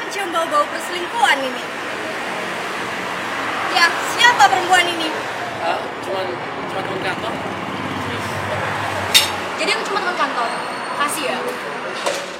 mencium bau-bau perselingkuhan ini. Ya, siapa perempuan ini? Cuman teman kantor. Jadi aku cuma teman kantor. Kasih ya.